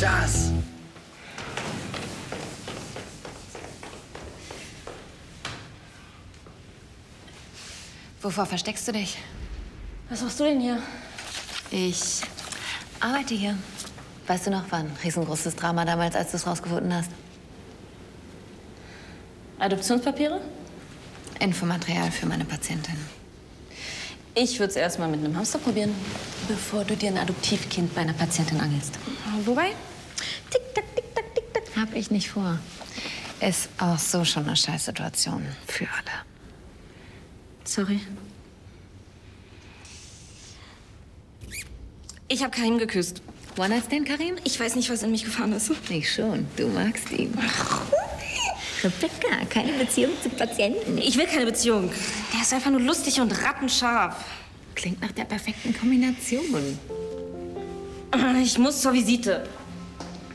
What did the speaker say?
das? Wovor versteckst du dich? Was machst du denn hier? Ich arbeite hier. Weißt du noch, war ein riesengroßes Drama damals, als du es rausgefunden hast. Adoptionspapiere? Infomaterial für meine Patientin. Ich würde es erst mal mit einem Hamster probieren, bevor du dir ein Adoptivkind bei einer Patientin angelst. Wobei? Tick-Tack, Tick-Tack, Tick-Tack. Hab ich nicht vor. Ist auch so schon eine Scheißsituation für alle. Sorry. Ich habe Karim geküsst. One-Night-Stand, Karim? Ich weiß nicht, was in mich gefahren ist. Ich schon. Du magst ihn. Rebecca, keine Beziehung zu Patienten. Ich will keine Beziehung. Der ist einfach nur lustig und rattenscharf. Klingt nach der perfekten Kombination. Ich muss zur Visite.